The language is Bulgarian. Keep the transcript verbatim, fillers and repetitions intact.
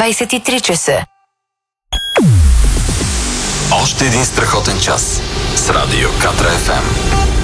двайсет и три часа. Още един страхотен час с Радио Катра Еф Ем.